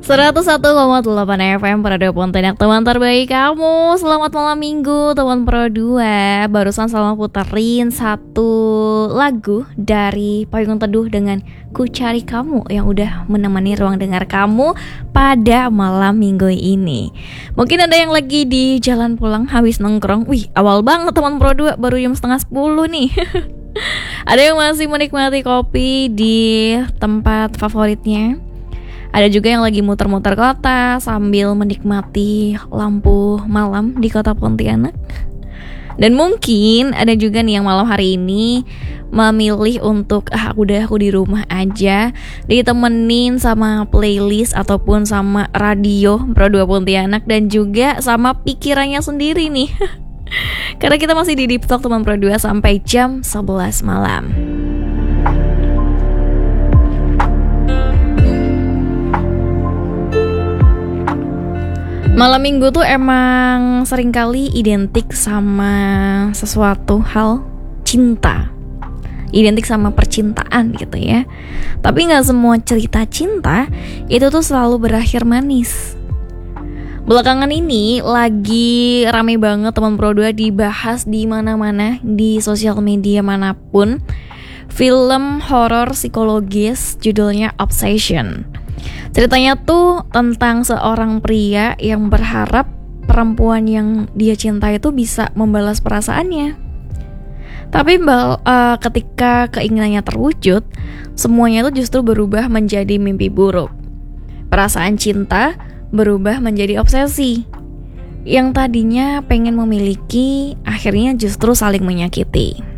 101,8 FM Pro 2 Pontianak, teman terbaik kamu. Selamat malam minggu teman Pro 2. Barusan Salma puterin satu lagu dari Payung Teduh dengan Ku Cari Kamu yang udah menemani ruang dengar kamu pada malam minggu ini. Mungkin ada yang lagi di jalan pulang habis nongkrong. Wih, awal banget teman Pro 2, baru jam setengah 10 nih. Ada yang masih menikmati kopi di tempat favoritnya. Ada juga yang lagi muter-muter kota sambil menikmati lampu malam di kota Pontianak. Dan mungkin ada juga nih yang malam hari ini memilih untuk aku di rumah aja, ditemenin sama playlist ataupun sama radio Pro 2 Pontianak dan juga sama pikirannya sendiri nih. Karena kita masih di Deep Talk teman Pro 2 sampai jam 11 malam. Malam minggu tuh emang seringkali identik sama sesuatu hal cinta, identik sama percintaan gitu ya. Tapi gak semua cerita cinta itu tuh selalu berakhir manis. Belakangan ini lagi rame banget teman Pro 2 dibahas di mana-mana, di sosial media manapun, film horor psikologis judulnya Obsession. Ceritanya tuh tentang seorang pria yang berharap perempuan yang dia cinta itu bisa membalas perasaannya. Tapi ketika keinginannya terwujud, semuanya tuh justru berubah menjadi mimpi buruk. Perasaan cinta berubah menjadi obsesi. Yang tadinya pengen memiliki, akhirnya justru saling menyakiti.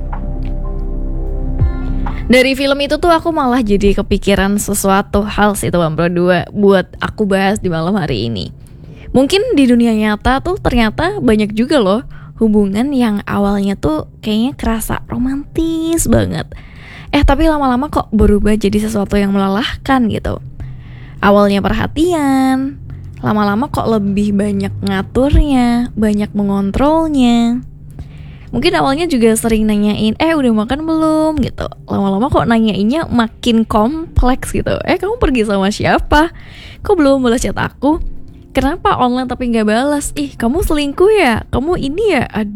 Dari film itu tuh aku malah jadi kepikiran sesuatu hal sih teman Pro 2 buat aku bahas di malam hari ini. Mungkin di dunia nyata tuh ternyata banyak juga loh hubungan yang awalnya tuh kayaknya kerasa romantis banget. Tapi lama-lama kok berubah jadi sesuatu yang melelahkan gitu. Awalnya perhatian, lama-lama kok lebih banyak ngaturnya, banyak mengontrolnya. Mungkin awalnya juga sering nanyain, udah makan belum gitu. Lama-lama kok nanyainnya makin kompleks gitu. Kamu pergi sama siapa? Kok belum balas chat aku? Kenapa online tapi gak balas? Kamu selingkuh ya? Kamu ini ya? Aduh.